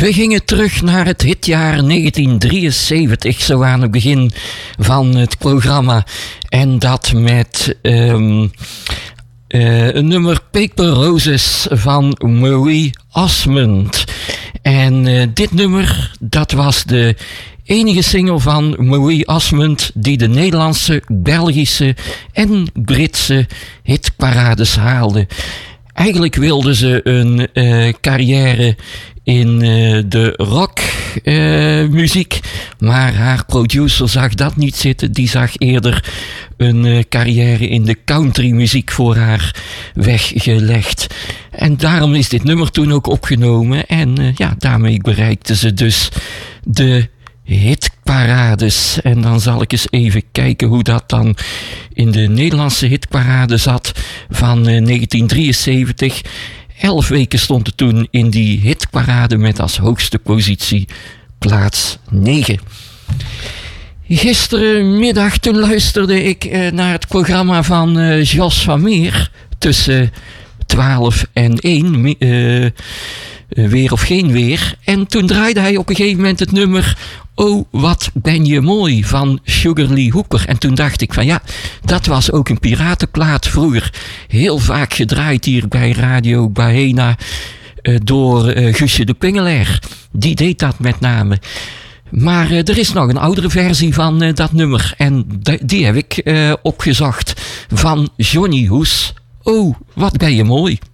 We gingen terug naar het hitjaar 1973, zo aan het begin van het programma. En dat met een nummer Paper Roses van Marie Osmond. En dit nummer, dat was de enige single van Marie Osmond die de Nederlandse, Belgische en Britse hitparades haalde. Eigenlijk wilde ze een carrière in de rockmuziek, maar haar producer zag dat niet zitten. Die zag eerder een carrière in de countrymuziek voor haar weggelegd. En daarom is dit nummer toen ook opgenomen. En daarmee bereikte ze dus de hitparades. En dan zal ik eens even kijken hoe dat dan in de Nederlandse hitparade zat van 1973. 11 weken stond het toen in die hitparade met als hoogste positie plaats 9. Gisterenmiddag toen luisterde ik naar het programma van Jos van Meer tussen 12 en 1. Weer of geen weer. En toen draaide hij op een gegeven moment het nummer Oh, wat ben je mooi van Sugar Lee Hooper. En toen dacht ik van ja, dat was ook een piratenplaat vroeger. Heel vaak gedraaid hier bij Radio Bahena door Guusje de Pingelaar. Die deed dat met name. Maar er is nog een oudere versie van dat nummer. En die heb ik opgezocht van Johnny Hoes. Oh, wat ben je mooi.